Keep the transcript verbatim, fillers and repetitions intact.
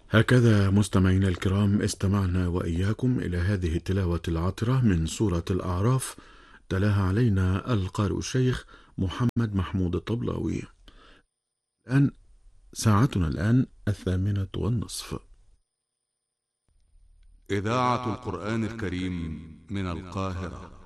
هكذا مستمعينا الكرام استمعنا وإياكم إلى هذه التلاوة العطرة من سورة الأعراف، تلاها علينا القارئ الشيخ محمد محمود الطبلاوي. الآن ساعتنا الآن الثامنة والنصف. إذاعة القرآن الكريم من القاهرة.